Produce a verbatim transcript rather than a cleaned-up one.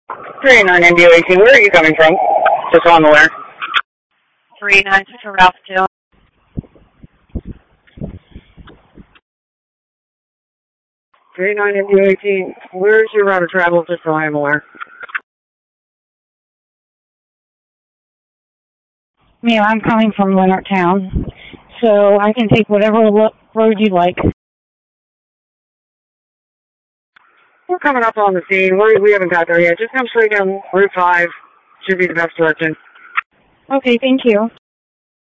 three nine M U eighteen, where are you coming from? Just on the where? three nine six Ralph two. three nine M U eighteen, where's your route of travel, just so I am aware? Ma'am, I'm coming from Leonard Town, so I can take whatever lo- road you like. We're coming up on the scene. We're, we haven't got there yet. Just come straight down Route five. Should be the best direction. Okay, thank you.